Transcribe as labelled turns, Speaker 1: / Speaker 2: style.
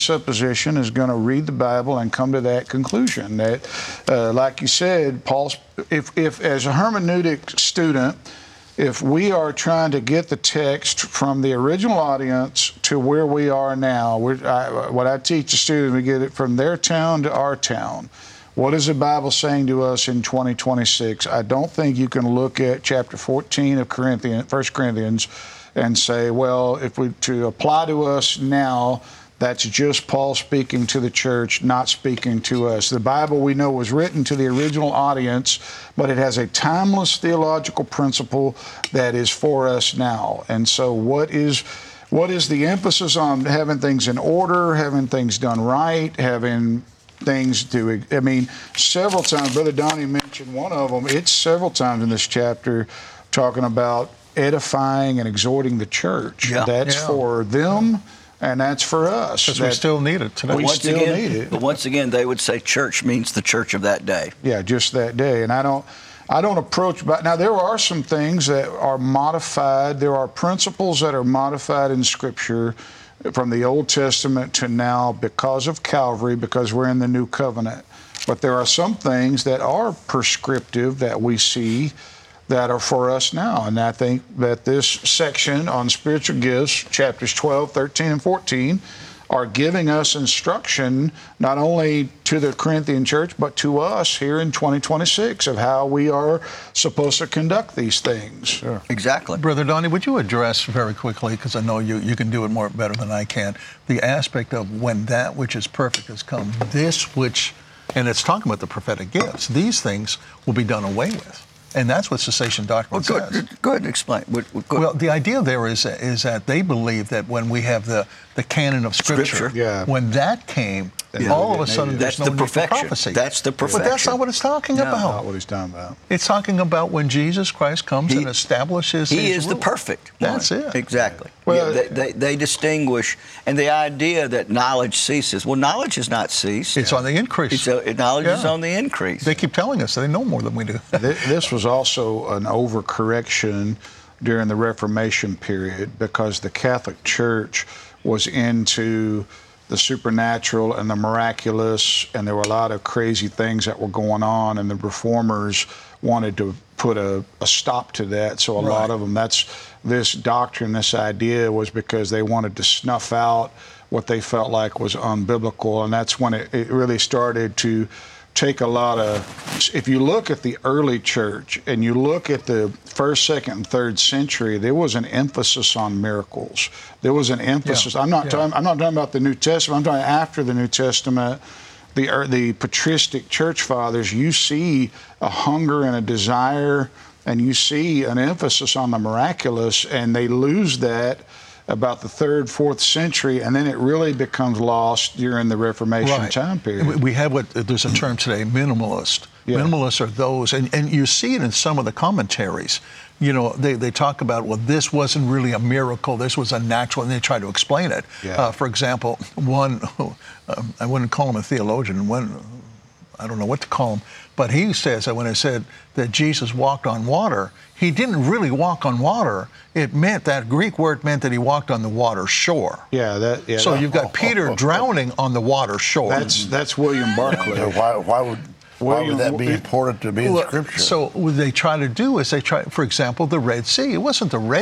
Speaker 1: supposition is going to read the Bible and come to that conclusion. That, like you said, if as a hermeneutic student, if we are trying to get the text from the original audience to where we are now, what I teach the students, we get it from their town to our town. What is the Bible saying to us in 2026? I don't think you can look at chapter 14 of 1 Corinthians and say, well, to apply to us now, that's just Paul speaking to the church, not speaking to us. The Bible, we know, was written to the original audience, but it has a timeless theological principle that is for us now. And so what is the emphasis on having things in order, having things done right, having things to, I mean, several times, Brother Donnie mentioned one of them, it's several times in this chapter talking about edifying and exhorting the church.
Speaker 2: Yeah.
Speaker 1: That's for them. And that's for us.
Speaker 3: Because we still need it today.
Speaker 1: We still need it.
Speaker 2: But once again, they would say church means the church of that day.
Speaker 1: Yeah, just that day. And I don't approach, but now there are some things that are modified. There are principles that are modified in Scripture from the Old Testament to now because of Calvary, because we're in the New Covenant. But there are some things that are prescriptive that we see that are for us now. And I think that this section on spiritual gifts, chapters 12, 13, and 14, are giving us instruction not only to the Corinthian church, but to us here in 2026 of how we are supposed to conduct these things.
Speaker 2: Sure. Exactly.
Speaker 3: Brother Donnie, would you address very quickly, because I know you can do it better than I can, the aspect of when that which is perfect has come, and it's talking about the prophetic gifts, these things will be done away with. And that's what cessation doctrine says.
Speaker 2: Go ahead and explain.
Speaker 3: Well, the idea there is that they believe that when we have the canon of Scripture. When that came, all of a sudden there's no need for prophecy.
Speaker 2: That's the perfection.
Speaker 3: But that's not what it's talking about.
Speaker 1: That's not what he's talking about.
Speaker 3: It's talking about when Jesus Christ comes and establishes his
Speaker 2: He is
Speaker 3: rule.
Speaker 2: The perfect one.
Speaker 3: That's it.
Speaker 2: Exactly.
Speaker 1: Well,
Speaker 2: they distinguish. And the idea that knowledge ceases. Well, knowledge has not ceased.
Speaker 3: It's on the increase.
Speaker 2: Knowledge is on the increase.
Speaker 3: They keep telling us they know more than we do.
Speaker 1: This was also an overcorrection during the Reformation period because the Catholic Church was into the supernatural and the miraculous, and there were a lot of crazy things that were going on, and the Reformers wanted to put a stop to that. So a lot of them, this doctrine, this idea was because they wanted to snuff out what they felt like was unbiblical, and that's when it really started to take a lot of, if you look at the early church and you look at the first, second, and third century, there was an emphasis on miracles. There was an emphasis. I'm not talking about the New Testament. I'm talking after the New Testament. The patristic church fathers, you see a hunger and a desire, and you see an emphasis on the miraculous, and they lose that about the 3rd, 4th century, and then it really becomes lost during the Reformation time period.
Speaker 3: We have there's a term today, minimalist. Minimalists are those, and you see it in some of the commentaries. You know, they talk about, well, this wasn't really a miracle, this was a natural, and they try to explain it. For example, I wouldn't call him a theologian, I don't know what to call him, but he says that when it said that Jesus walked on water, he didn't really walk on water. It meant, that Greek word meant that he walked on the water shore. So you've got Peter drowning on the water shore.
Speaker 1: That's William Barclay.
Speaker 4: Why would that be important to be in Scripture?
Speaker 3: So what they try to do is for example, the Red Sea. It wasn't the Red